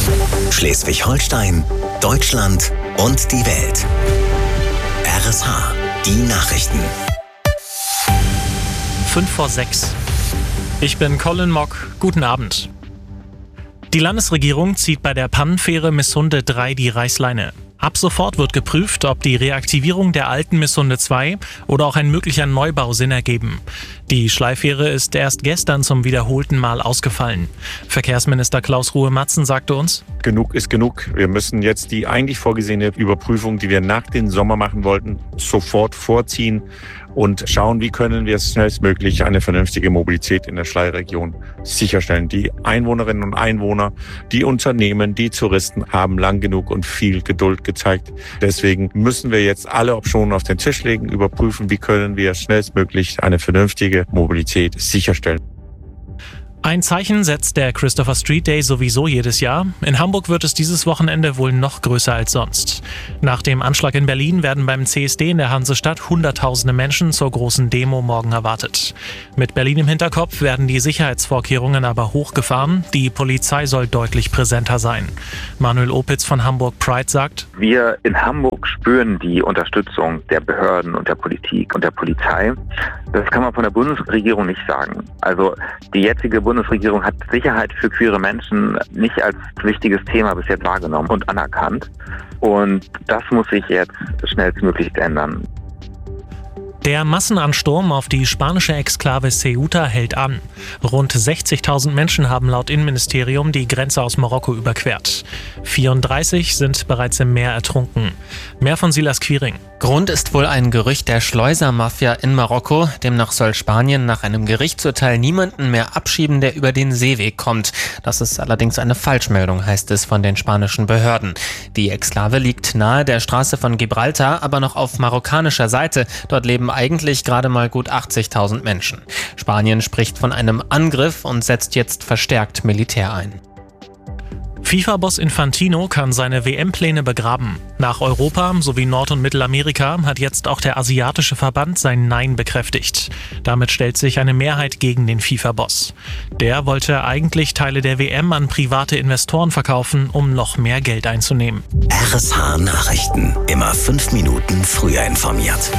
Schleswig-Holstein, Deutschland und die Welt. RSH, die Nachrichten. 5:05. Ich bin Colin Mock. Guten Abend. Die Landesregierung zieht bei der Pannenfähre Missunde 3 die Reißleine. Ab sofort wird geprüft, ob die Reaktivierung der alten Missunde 2 oder auch ein möglicher Neubau Sinn ergeben. Die Schleifähre ist erst gestern zum wiederholten Mal ausgefallen. Verkehrsminister Klaus Ruhe-Matzen sagte uns: Genug ist genug. Wir müssen jetzt die eigentlich vorgesehene Überprüfung, die wir nach dem Sommer machen wollten, sofort vorziehen und schauen, wie können wir schnellstmöglich eine vernünftige Mobilität in der Schleierregion sicherstellen. Die Einwohnerinnen und Einwohner, die Unternehmen, die Touristen haben lang genug und viel Geduld gezeigt. Deswegen müssen wir jetzt alle Optionen auf den Tisch legen, überprüfen, wie können wir schnellstmöglich eine vernünftige Mobilität sicherstellen. Ein Zeichen setzt der Christopher Street Day sowieso jedes Jahr. In Hamburg wird es dieses Wochenende wohl noch größer als sonst. Nach dem Anschlag in Berlin werden beim CSD in der Hansestadt Hunderttausende Menschen zur großen Demo morgen erwartet. Mit Berlin im Hinterkopf werden die Sicherheitsvorkehrungen aber hochgefahren. Die Polizei soll deutlich präsenter sein. Manuel Opitz von Hamburg Pride sagt: Wir in Hamburg spüren die Unterstützung der Behörden und der Politik und der Polizei. Das kann man von der Bundesregierung nicht sagen. Also die jetzige Bundesregierung hat Sicherheit für queere Menschen nicht als wichtiges Thema bis jetzt wahrgenommen und anerkannt. Und das muss sich jetzt schnellstmöglich ändern. Der Massenansturm auf die spanische Exklave Ceuta hält an. Rund 60.000 Menschen haben laut Innenministerium die Grenze aus Marokko überquert. 34 sind bereits im Meer ertrunken. Mehr von Silas Quiring. Grund ist wohl ein Gerücht der Schleusermafia in Marokko. Demnach soll Spanien nach einem Gerichtsurteil niemanden mehr abschieben, der über den Seeweg kommt. Das ist allerdings eine Falschmeldung, heißt es von den spanischen Behörden. Die Exklave liegt nahe der Straße von Gibraltar, aber noch auf marokkanischer Seite. Dort leben eigentlich gerade mal gut 80.000 Menschen. Spanien spricht von einem Angriff und setzt jetzt verstärkt Militär ein. FIFA-Boss Infantino kann seine WM-Pläne begraben. Nach Europa sowie Nord- und Mittelamerika hat jetzt auch der asiatische Verband sein Nein bekräftigt. Damit stellt sich eine Mehrheit gegen den FIFA-Boss. Der wollte eigentlich Teile der WM an private Investoren verkaufen, um noch mehr Geld einzunehmen. RSH Nachrichten. Immer 5 Minuten früher informiert.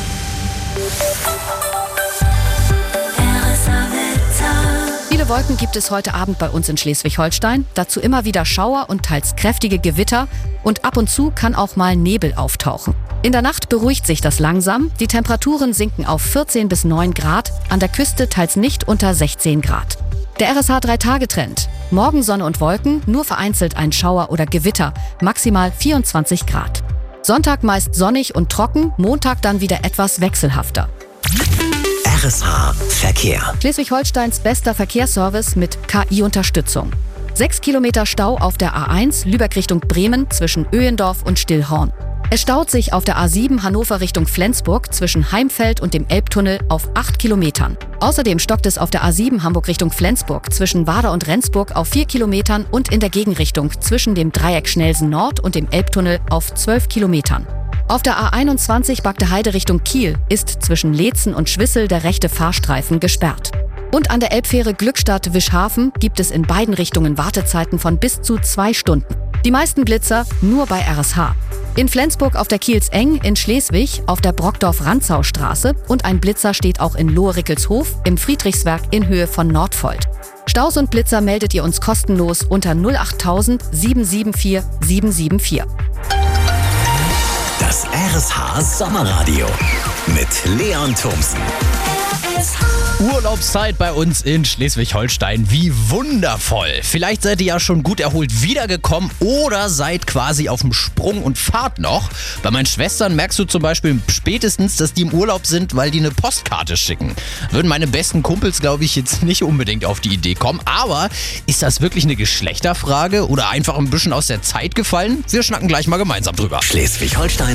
Viele Wolken gibt es heute Abend bei uns in Schleswig-Holstein. Dazu immer wieder Schauer und teils kräftige Gewitter. Und ab und zu kann auch mal Nebel auftauchen. In der Nacht beruhigt sich das langsam. Die Temperaturen sinken auf 14 bis 9 Grad. An der Küste teils nicht unter 16 Grad. Der RSH 3-Tage-Trend. Morgen Sonne und Wolken, nur vereinzelt ein Schauer oder Gewitter. Maximal 24 Grad. Sonntag meist sonnig und trocken, Montag dann wieder etwas wechselhafter. RSH Verkehr. Schleswig-Holsteins bester Verkehrsservice mit KI-Unterstützung. 6 Kilometer Stau auf der A1 Lübeck Richtung Bremen zwischen Öhendorf und Stillhorn. Es staut sich auf der A7 Hannover Richtung Flensburg zwischen Heimfeld und dem Elbtunnel auf 8 Kilometern. Außerdem stockt es auf der A7 Hamburg Richtung Flensburg zwischen Wader und Rendsburg auf 4 Kilometern und in der Gegenrichtung zwischen dem Dreieck Schnelsen Nord und dem Elbtunnel auf 12 Kilometern. Auf der A21 Bagdeheide Richtung Kiel ist zwischen Leetzen und Schwissel der rechte Fahrstreifen gesperrt. Und an der Elbfähre Glückstadt-Wischhafen gibt es in beiden Richtungen Wartezeiten von bis zu 2 Stunden. Die meisten Blitzer nur bei RSH. In Flensburg auf der Kielseng, in Schleswig auf der Brockdorf-Rantzau-Straße und ein Blitzer steht auch in Lohe-Rickelshof im Friedrichswerk in Höhe von Nordfold. Staus und Blitzer meldet ihr uns kostenlos unter 08000 774 774. Das RSH Sommerradio mit Leon Thomsen. Urlaubszeit bei uns in Schleswig-Holstein. Wie wundervoll. Vielleicht seid ihr ja schon gut erholt wiedergekommen oder seid quasi auf dem Sprung und fahrt noch. Bei meinen Schwestern merkst du zum Beispiel spätestens, dass die im Urlaub sind, weil die eine Postkarte schicken. Würden meine besten Kumpels, glaube ich, jetzt nicht unbedingt auf die Idee kommen. Aber ist das wirklich eine Geschlechterfrage oder einfach ein bisschen aus der Zeit gefallen? Wir schnacken gleich mal gemeinsam drüber. Schleswig-Holstein